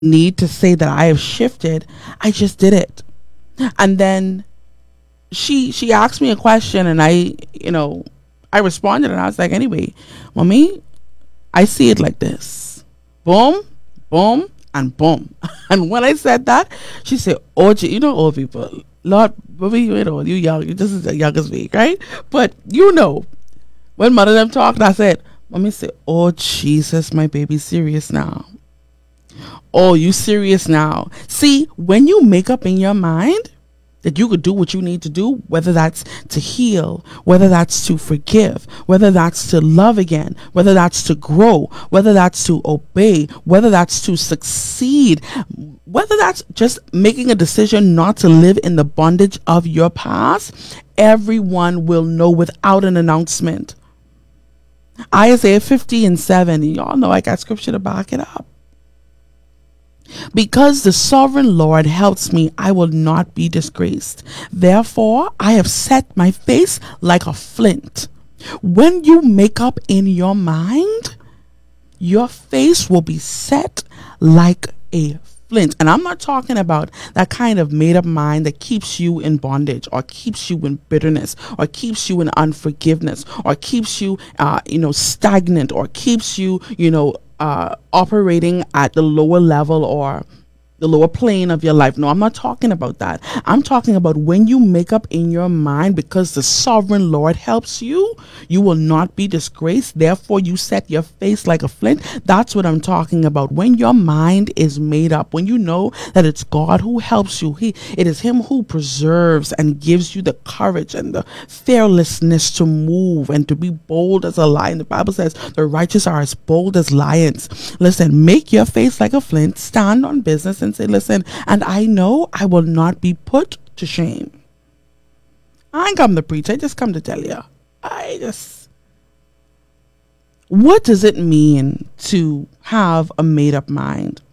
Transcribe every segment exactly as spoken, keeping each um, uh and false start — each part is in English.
need to say that I have shifted. I just did it. And then she she asked me a question, and I, you know, I responded, and I was like, anyway, mommy, I see it like this. Boom, boom, and boom. And when I said that, she said, oh, you know, old people, Lord, baby, you know, you young, you just as young as me, right? But you know, when mother them talked, I said, mommy said, oh, Jesus, my baby, serious now. Oh, you serious now? See, when you make up in your mind that you could do what you need to do, whether that's to heal, whether that's to forgive, whether that's to love again, whether that's to grow, whether that's to obey, whether that's to succeed, whether that's just making a decision not to live in the bondage of your past, everyone will know without an announcement. Isaiah fifty and seven, y'all know I got scripture to back it up. Because the sovereign Lord helps me, I will not be disgraced. Therefore, I have set my face like a flint. When you make up in your mind, your face will be set like a flint. And I'm not talking about that kind of made up mind that keeps you in bondage, or keeps you in bitterness, or keeps you in unforgiveness, or keeps you, uh, you know, stagnant, or keeps you, you know, Uh, operating at the lower level or the lower plane of your life. No, I'm not talking about that. I'm talking about when you make up in your mind, because the sovereign Lord helps you, you will not be disgraced. Therefore, you set your face like a flint. That's what I'm talking about. When your mind is made up, when you know that it's God who helps you, he, it is Him who preserves and gives you the courage and the fearlessness to move and to be bold as a lion. The Bible says the righteous are as bold as lions. Listen, make your face like a flint, stand on business, and say, listen, and I know I will not be put to shame. I ain't come to preach. I just come to tell you. I just, what does it mean to have a made up mind?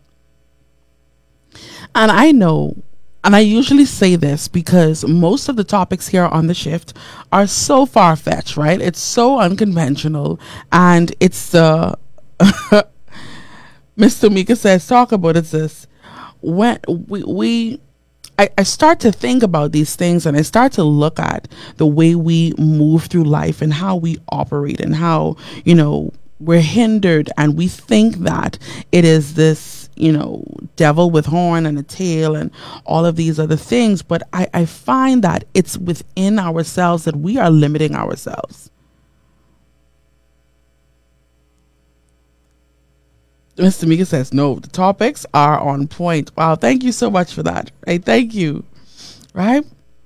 And I know, and I usually say this because most of the topics here on the shift are so far-fetched, right? It's so unconventional, and it's the uh, Mister Mika says, talk about it, sis. When we, we I, I start to think about these things, and I start to look at the way we move through life and how we operate, and how, you know, we're hindered, and we think that it is this, you know, devil with horn and a tail and all of these other things. But I, I find that it's within ourselves that we are limiting ourselves. Mister Mika says, no, the topics are on point. Wow, thank you so much for that. Right? Thank you. Right?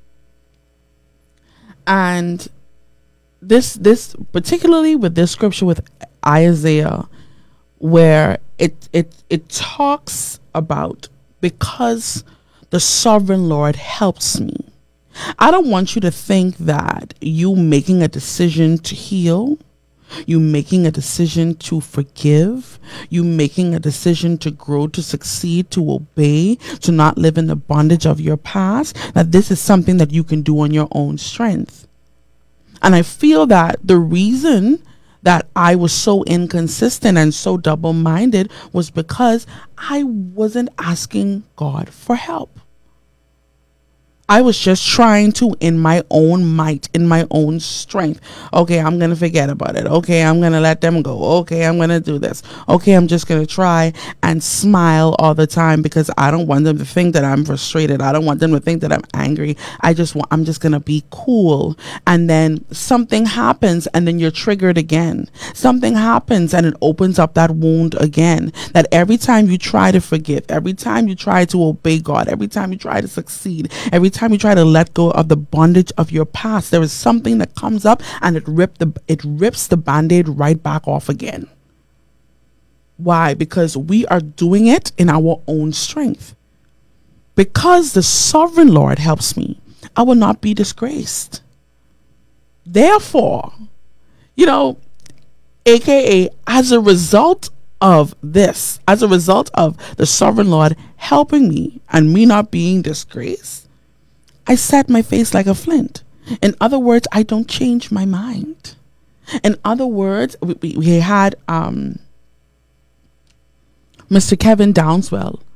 And this, this, particularly with this scripture with Isaiah, where it, it, it talks about, because the sovereign Lord helps me. I don't want you to think that you making a decision to heal, you making a decision to forgive, you making a decision to grow, to succeed, to obey, to not live in the bondage of your past, that this is something that you can do on your own strength. And I feel that the reason that I was so inconsistent and so double-minded was because I wasn't asking God for help. I was just trying to, in my own might, in my own strength. Okay, I'm going to forget about it. Okay, I'm going to let them go. Okay, I'm going to do this. Okay, I'm just going to try and smile all the time, because I don't want them to think that I'm frustrated. I don't want them to think that I'm angry. I just want, I'm just going to be cool. And then something happens, and then you're triggered again. Something happens, and it opens up that wound again. That every time you try to forgive, every time you try to obey God, every time you try to succeed, every time you try to let go of the bondage of your past, there is something that comes up, and it rip the it rips the band-aid right back off again. Why? Because we are doing it in our own strength. Because the sovereign Lord helps me, I will not be disgraced. Therefore, you know, aka as a result of this, as a result of the sovereign Lord helping me and me not being disgraced, I set my face like a flint. In other words, I don't change my mind. In other words, we, we had um, Mister Kevin Downswell